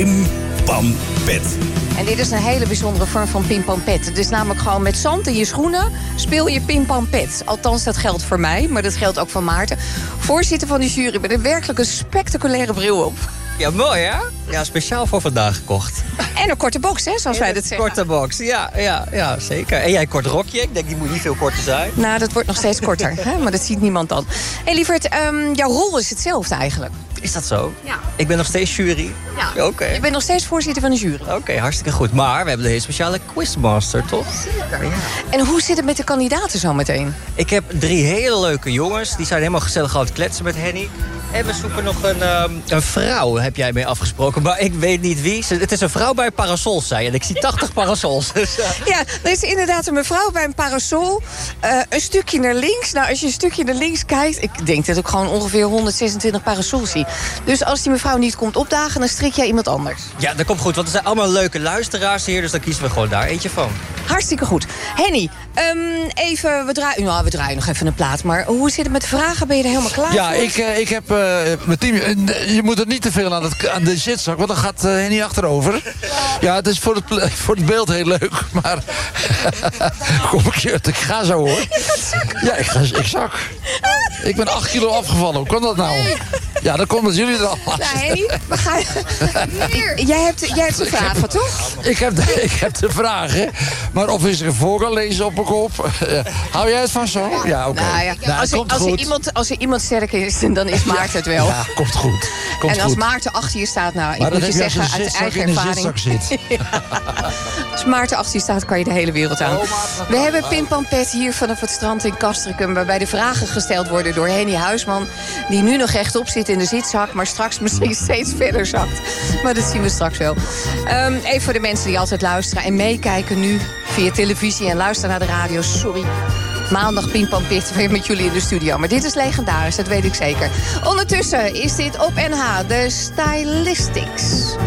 Pim Pam Pet. En dit is een hele bijzondere vorm van pimpampet. Het is namelijk gewoon met zand in je schoenen speel je pimpampet. Althans, dat geldt voor mij, maar dat geldt ook voor Maarten. Voorzitter van de jury met een werkelijk een spectaculaire bril op. Ja, mooi hè? Ja, speciaal voor vandaag gekocht. En een korte box, hè, zoals wij dat zeggen. Korte box, ja, zeker. En jij een kort rokje, ik denk die moet niet veel korter zijn. Nou, dat wordt nog steeds korter, hè? Maar dat ziet niemand dan. Hey, lieverd, jouw rol is hetzelfde eigenlijk. Is dat zo? Ja. Ik ben nog steeds jury. Ja. Oké. Je bent nog steeds voorzitter van de jury. Oké, hartstikke goed. Maar we hebben de hele speciale quizmaster, toch? Zeker, ja. En hoe zit het met de kandidaten zo meteen? Ik heb 3 hele leuke jongens. Die zijn helemaal gezellig aan het kletsen met Henny. En we zoeken nog een vrouw, heb jij mee afgesproken. Maar ik weet niet wie. Het is een vrouw bij parasols, zei je. En ik zie 80 parasols. Dus, Ja, er is inderdaad een mevrouw bij een parasol. Een stukje naar links. Nou, als je een stukje naar links kijkt... ik denk dat ik gewoon ongeveer 126 parasols zie. Dus als die mevrouw niet komt opdagen, dan strik jij iemand anders. Ja, dat komt goed. Want er zijn allemaal leuke luisteraars hier. Dus dan kiezen we gewoon daar eentje van. Hartstikke goed. Henny, we draaien nog even een plaat. Maar hoe zit het met de vragen? Ben je er helemaal klaar voor? Ja, ik heb mijn team... Je moet er niet te veel aan de zitzak, want dan gaat Henny achterover. Ja, het is voor het beeld heel leuk, maar... Kom ik ga zo, hoor. Ja, ik zak. Ik ben 8 kilo afgevallen. Hoe kan dat nou? Ja, dan komen jullie er al. Nou, Henny, we gaan... Jij hebt de vragen, toch? Ik heb de vragen. Maar of ik ze voor kan lezen op mijn kop. Hou jij het van zo? Ja, oké. Nou ja, als er iemand sterk is, dan is Maarten het wel. Ja, komt goed. En als Maarten achter je staat, nou, maar ik moet je zeggen, als uit eigen ervaring. zit. Als Maarten achter je staat, kan je de hele wereld aan. We hebben Pimpampet hier vanaf het strand in Castricum, waarbij de vragen gesteld worden door Henny Huisman, die nu nog rechtop zit in de zitzak, maar straks misschien steeds verder zakt. Maar dat zien we straks wel. Even voor de mensen die altijd luisteren en meekijken nu via televisie en luisteren naar de radio. Sorry. Maandag Pimpampet weer met jullie in de studio. Maar dit is legendarisch, dat weet ik zeker. Ondertussen is dit op NH, de Stylistics.